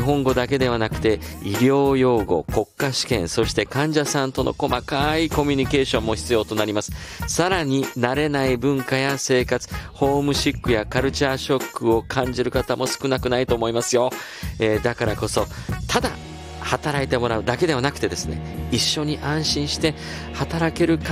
本語だけではなくて医療用語、国家試験、そして患者さんとの細かいコミュニケーションも必要となります。さらに慣れない文化や生活、ホームシックやカルチャーショックを感じる方も少なくないと思いますよ。だからこそただ働いてもらうだけではなくてですね、一緒に安心して働ける